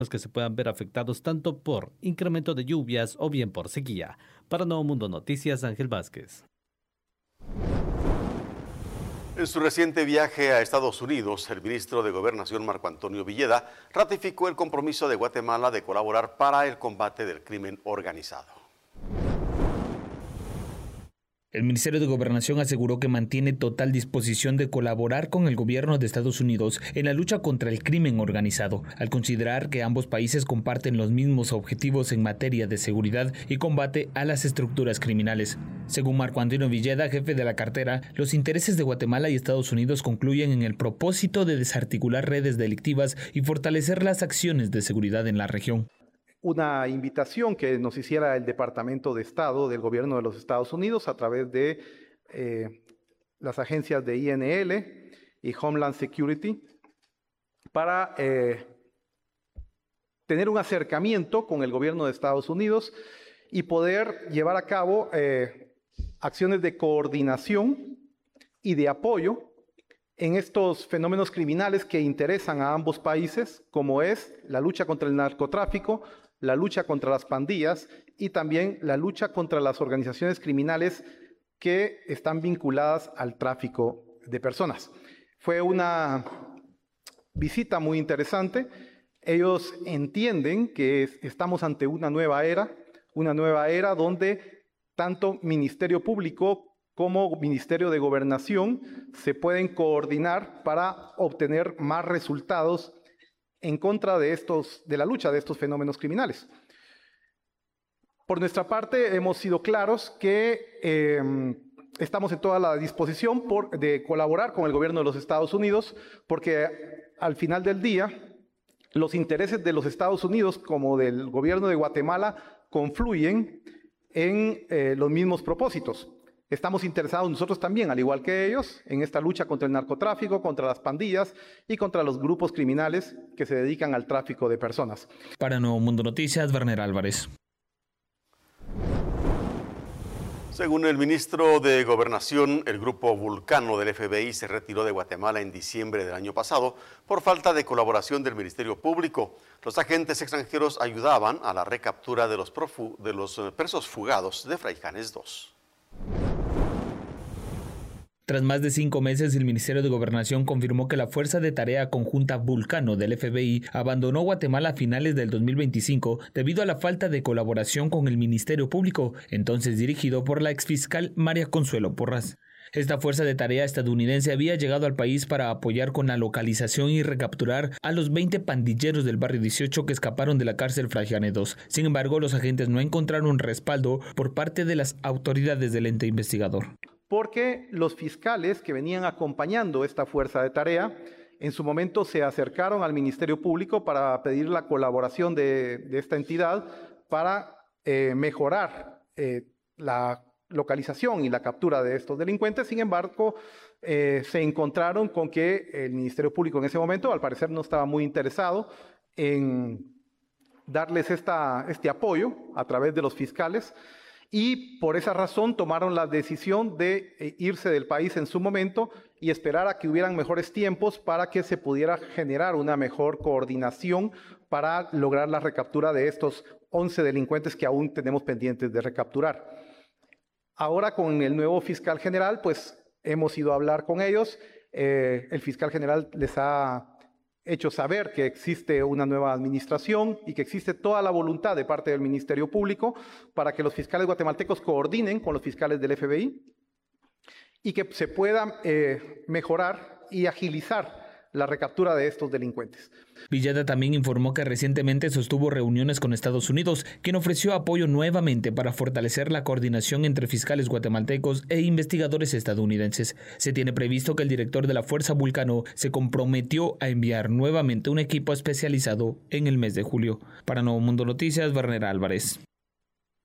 que se puedan ver afectados tanto por incremento de lluvias o bien por sequía. Para Nuevo Mundo Noticias, Ángel Vázquez. En su reciente viaje a Estados Unidos, el ministro de Gobernación Marco Antonio Villeda ratificó el compromiso de Guatemala de colaborar para el combate del crimen organizado. El Ministerio de Gobernación aseguró que mantiene total disposición de colaborar con el gobierno de Estados Unidos en la lucha contra el crimen organizado, al considerar que ambos países comparten los mismos objetivos en materia de seguridad y combate a las estructuras criminales. Según Marco Antonio Villeda, jefe de la cartera, los intereses de Guatemala y Estados Unidos concluyen en el propósito de desarticular redes delictivas y fortalecer las acciones de seguridad en la región. Una invitación que nos hiciera el Departamento de Estado del Gobierno de los Estados Unidos a través de las agencias de INL y Homeland Security para tener un acercamiento con el Gobierno de Estados Unidos y poder llevar a cabo acciones de coordinación y de apoyo en estos fenómenos criminales que interesan a ambos países, como es la lucha contra el narcotráfico, la lucha contra las pandillas y también la lucha contra las organizaciones criminales que están vinculadas al tráfico de personas. Fue una visita muy interesante. Ellos entienden que estamos ante una nueva era donde tanto Ministerio Público como Ministerio de Gobernación se pueden coordinar para obtener más resultados en contra de la lucha de estos fenómenos criminales. Por nuestra parte, hemos sido claros que estamos en toda la disposición de colaborar con el gobierno de los Estados Unidos, porque al final del día, los intereses de los Estados Unidos como del gobierno de Guatemala confluyen en los mismos propósitos. Estamos interesados nosotros también, al igual que ellos, en esta lucha contra el narcotráfico, contra las pandillas y contra los grupos criminales que se dedican al tráfico de personas. Para Nuevo Mundo Noticias, Werner Álvarez. Según el ministro de Gobernación, el grupo Vulcano del FBI se retiró de Guatemala en diciembre del año pasado por falta de colaboración del Ministerio Público. Los agentes extranjeros ayudaban a la recaptura de los presos fugados de Fraijanes II. Tras más de 5 meses, el Ministerio de Gobernación confirmó que la Fuerza de Tarea Conjunta Vulcano del FBI abandonó Guatemala a finales del 2025 debido a la falta de colaboración con el Ministerio Público, entonces dirigido por la exfiscal María Consuelo Porras. Esta fuerza de tarea estadounidense había llegado al país para apoyar con la localización y recapturar a los 20 pandilleros del barrio 18 que escaparon de la cárcel Fraijanes II. Sin embargo, los agentes no encontraron respaldo por parte de las autoridades del ente investigador. Porque los fiscales que venían acompañando esta fuerza de tarea en su momento se acercaron al Ministerio Público para pedir la colaboración de esta entidad para mejorar la localización y la captura de estos delincuentes. Sin embargo, se encontraron con que el Ministerio Público en ese momento, al parecer, no estaba muy interesado en darles este apoyo a través de los fiscales, y por esa razón tomaron la decisión de irse del país en su momento y esperar a que hubieran mejores tiempos para que se pudiera generar una mejor coordinación para lograr la recaptura de estos 11 delincuentes que aún tenemos pendientes de recapturar. Ahora con el nuevo fiscal general, pues hemos ido a hablar con ellos. El fiscal general les ha hecho saber que existe una nueva administración y que existe toda la voluntad de parte del Ministerio Público para que los fiscales guatemaltecos coordinen con los fiscales del FBI y que se pueda mejorar y agilizar la recaptura de estos delincuentes. Villeda también informó que recientemente sostuvo reuniones con Estados Unidos, quien ofreció apoyo nuevamente para fortalecer la coordinación entre fiscales guatemaltecos e investigadores estadounidenses. Se tiene previsto que el director de la Fuerza Vulcano se comprometió a enviar nuevamente un equipo especializado en el mes de julio. Para Nuevo Mundo Noticias, Werner Álvarez.